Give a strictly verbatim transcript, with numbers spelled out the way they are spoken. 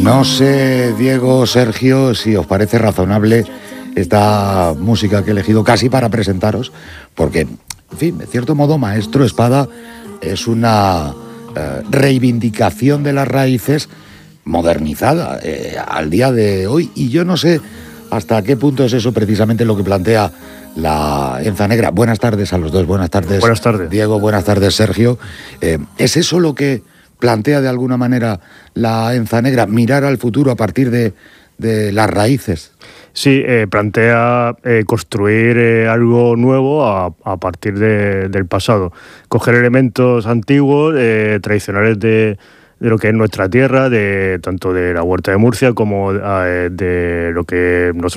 No sé, Diego, Sergio, si os parece razonable esta música que he elegido casi para presentaros, porque, en fin, de cierto modo, Maestro Espada es una eh, reivindicación de las raíces modernizada eh, al día de hoy, y yo no sé hasta qué punto es eso precisamente lo que plantea la Enza Negra. Buenas tardes a los dos, buenas tardes. Buenas tardes. Diego, buenas tardes, Sergio. Eh, ¿Es eso lo que plantea de alguna manera la Enza Negra, mirar al futuro a partir de, de las raíces? Sí, eh, plantea eh, construir eh, algo nuevo a, a partir de, del pasado. Coger elementos antiguos, eh, tradicionales de, de lo que es nuestra tierra, de tanto de la Huerta de Murcia como eh, de lo que nosotros